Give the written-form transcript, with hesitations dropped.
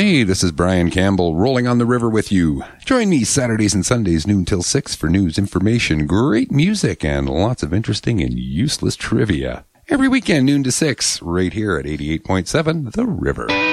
Hey, this is Brian Campbell, rolling on the river with you. Join me Saturdays and Sundays, noon till 6 for news, information, great music, and lots of interesting and useless trivia. Every weekend, noon to 6, right here at 88.7 The River.